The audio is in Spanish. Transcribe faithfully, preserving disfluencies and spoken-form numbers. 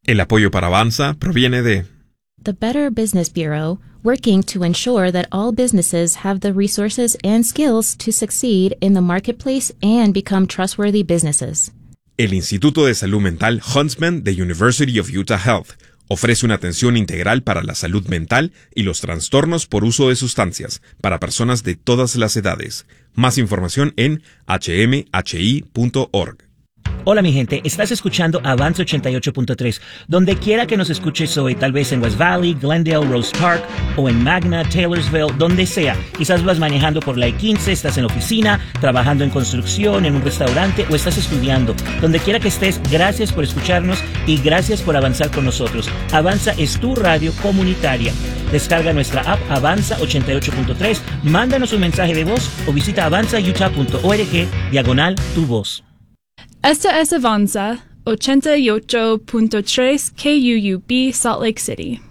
El apoyo para Avanza proviene de the Better Business Bureau, working to ensure that all businesses have the resources and skills to succeed in the marketplace and become trustworthy businesses. el Instituto de Salud Mental Huntsman de University of Utah Health. Ofrece una atención integral para la salud mental y los trastornos por uso de sustancias para personas de todas las edades. Más información en h m h i punto org. Hola mi gente, estás escuchando Avanza ochenta y ocho punto tres. Donde quiera que nos escuches hoy, tal vez en West Valley, Glendale, Rose Park o en Magna, Taylorsville, donde sea. Quizás vas manejando por la I quince, estás en la oficina, trabajando en construcción, en un restaurante o estás estudiando. Donde quiera que estés, gracias por escucharnos y gracias por avanzar con nosotros. Avanza es tu radio comunitaria. Descarga nuestra app Avanza ochenta y ocho punto tres, mándanos un mensaje de voz o visita avanza utah punto org diagonal tu voz. Esta es Avanza ochenta y ocho punto tres K U U B Salt Lake City.